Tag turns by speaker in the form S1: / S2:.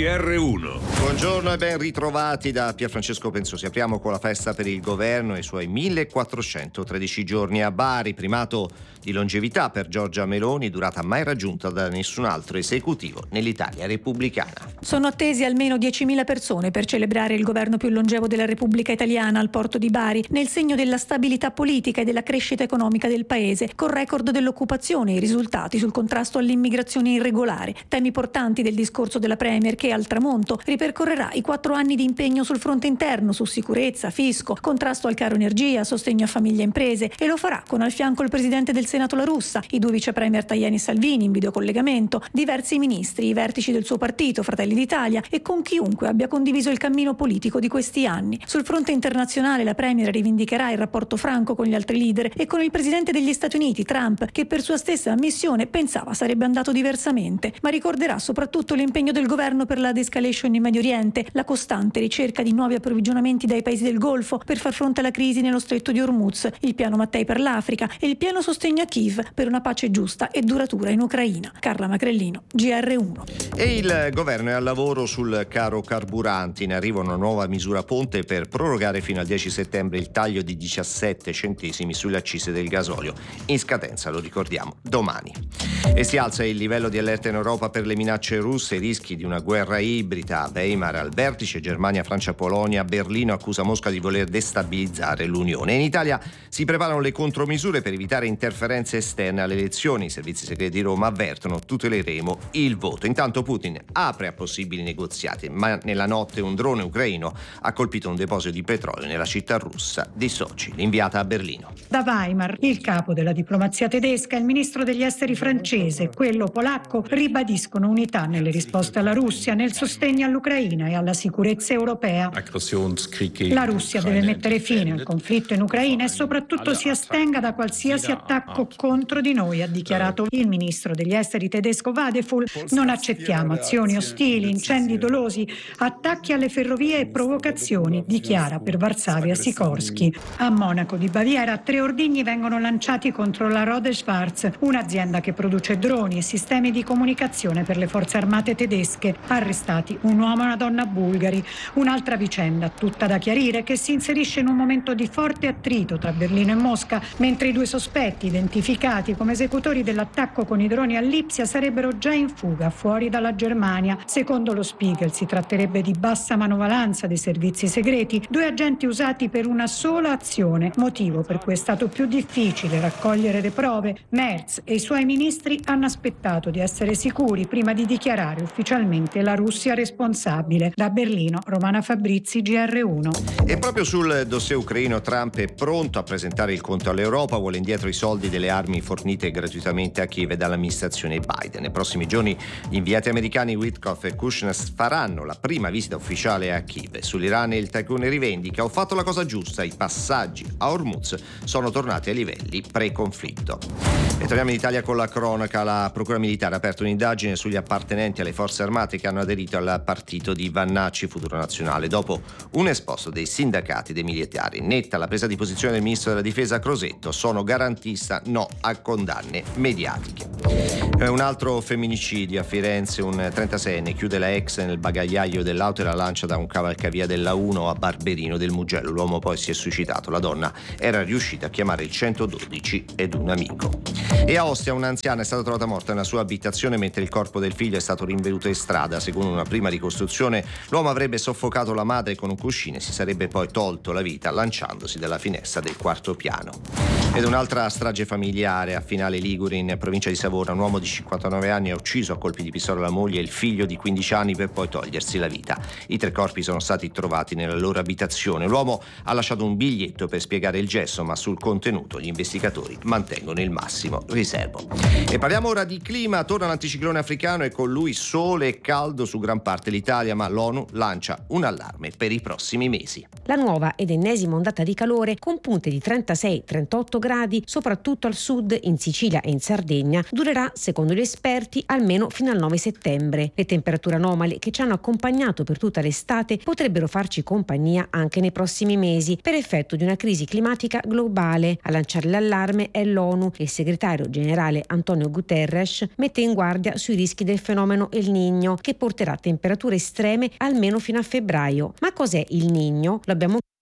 S1: GR1.
S2: Buongiorno e ben ritrovati da Pierfrancesco Pensosi. Apriamo con la festa per il governo e i suoi 1413 giorni a Bari, primato di longevità per Giorgia Meloni, durata mai raggiunta da nessun altro esecutivo nell'Italia repubblicana.
S3: Sono attesi almeno 10.000 persone per celebrare il governo più longevo della Repubblica Italiana al porto di Bari, nel segno della stabilità politica e della crescita economica del paese, col record dell'occupazione e i risultati sul contrasto all'immigrazione irregolare, temi portanti del discorso della Premier che al tramonto ripercorrerà i 4 anni di impegno sul fronte interno, su sicurezza, fisco, contrasto al caro energia, sostegno a famiglie e imprese, e lo farà con al fianco il presidente del Senato La Russa, i 2 vice premier Tajani e Salvini in videocollegamento, diversi ministri, i vertici del suo partito Fratelli d'Italia e con chiunque abbia condiviso il cammino politico di questi anni. Sul fronte internazionale la Premier rivendicherà il rapporto franco con gli altri leader e con il presidente degli Stati Uniti Trump, che per sua stessa ammissione pensava sarebbe andato diversamente, ma ricorderà soprattutto l'impegno del governo per la de-escalation in Medio Oriente, la costante ricerca di nuovi approvvigionamenti dai paesi del Golfo per far fronte alla crisi nello stretto di Hormuz, il piano Mattei per l'Africa e il pieno sostegno a Kiev per una pace giusta e duratura in Ucraina. Carla Macrellino, GR1.
S2: E il governo è al lavoro sul caro carburanti. In arrivo una nuova misura ponte per prorogare fino al 10 settembre il taglio di 17 centesimi sulle accise del gasolio, in scadenza, lo ricordiamo, domani. E si alza il livello di allerta in Europa per le minacce russe e i rischi di una guerra ibrida. A Weimar al vertice Germania, Francia, Polonia, Berlino accusa Mosca di voler destabilizzare l'Unione. In Italia si preparano le contromisure per evitare interferenze esterne alle elezioni. I servizi segreti di Roma avvertono: tuteleremo il voto. Intanto Putin apre a possibili negoziati, ma nella notte un drone ucraino ha colpito un deposito di petrolio nella città russa di Sochi. L'inviata a Berlino.
S4: Da Weimar, il capo della diplomazia tedesca e il ministro degli esteri francese, quello polacco, ribadiscono unità nelle risposte alla Russia, nel sostegno all'Ucraina e alla sicurezza europea. La Russia deve mettere fine al conflitto in Ucraina e soprattutto si astenga da qualsiasi attacco contro di noi, ha dichiarato il ministro degli esteri tedesco Vadeful. Non accettiamo azioni ostili, incendi dolosi, attacchi alle ferrovie e provocazioni, dichiara per Varsavia Sikorsky. A Monaco di Baviera 3 ordigni vengono lanciati contro la Rohde Schwarz, un'azienda che produce droni e sistemi di comunicazione per le forze armate tedesche. Arrestati un uomo e una donna bulgari. Un'altra vicenda, tutta da chiarire, che si inserisce in un momento di forte attrito tra Berlino e Mosca, mentre i 2 sospetti, identificati come esecutori dell'attacco con i droni a Lipsia, sarebbero già in fuga fuori dalla Germania. Secondo lo Spiegel si tratterebbe di bassa manovalanza dei servizi segreti, 2 agenti usati per una sola azione, motivo per cui è stato più difficile raccogliere le prove. Merz e i suoi ministri hanno aspettato di essere sicuri prima di dichiarare ufficialmente la Russia responsabile. Da Berlino, Romana Fabrizi, GR1.
S2: E proprio sul dossier ucraino Trump è pronto a presentare il conto all'Europa, vuole indietro i soldi delle armi fornite gratuitamente a Kiev dall'amministrazione Biden. Nei prossimi giorni gli inviati americani Witkoff e Kushner faranno la prima visita ufficiale a Kiev. Sull'Iran il tycoon rivendica: ho fatto la cosa giusta, i passaggi a Hormuz sono tornati ai livelli pre-conflitto. E torniamo in Italia con la cronaca. La Procura Militare ha aperto un'indagine sugli appartenenti alle forze armate che hanno aderito al partito di Vannacci Futuro Nazionale dopo un esposto dei sindacati dei militari. Netta la presa di posizione del ministro della difesa Crosetto: sono garantista, no a condanne mediatiche. Un altro femminicidio a Firenze, un 36enne chiude la ex nel bagagliaio dell'auto e la lancia da un cavalcavia della 1 a Barberino del Mugello. L'uomo poi si è suicidato, la donna era riuscita a chiamare il 112 ed un amico. E a Ostia un'anziana è stata trovata morta nella sua abitazione mentre il corpo del figlio è stato rinvenuto in strada. Secondo una prima ricostruzione l'uomo avrebbe soffocato la madre con un cuscino e si sarebbe poi tolto la vita lanciandosi dalla finestra del 4º piano. Ed un'altra strage familiare a Finale Ligure in provincia di Savona. Un uomo di 59 anni ha ucciso a colpi di pistola la moglie e il figlio di 15 anni per poi togliersi la vita. I 3 corpi sono stati trovati nella loro abitazione. L'uomo ha lasciato un biglietto per spiegare il gesto, ma sul contenuto gli investigatori mantengono il massimo riservo. E parliamo ora di clima. Torna l'anticiclone africano e con lui sole e caldo su gran parte l'Italia, ma l'ONU lancia un allarme per i prossimi mesi.
S5: La nuova ed ennesima ondata di calore con punte di 36-38
S1: gradi, soprattutto al sud, in Sicilia e in Sardegna, durerà, secondo gli esperti, almeno fino al 9 settembre. Le temperature anomali che ci hanno accompagnato per tutta l'estate potrebbero farci compagnia anche nei prossimi mesi, per effetto di una crisi climatica globale. A lanciare l'allarme è l'ONU e il segretario generale Antonio Guterres mette in guardia sui rischi del fenomeno El Niño, che porterà temperature estreme almeno fino a febbraio. Ma cos'è il Niño? Lo abbiamo